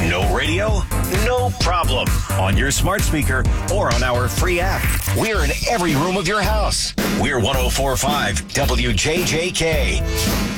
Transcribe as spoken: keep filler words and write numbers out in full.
No radio? No problem. On your smart speaker or on our free app. We're in every room of your house. We're one oh four point five W J J K.